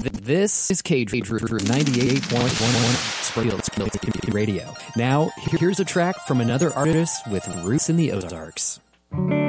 This is Cage Rage 98.11 Springfield Radio. Now, here's a track from another artist with roots in the Ozarks.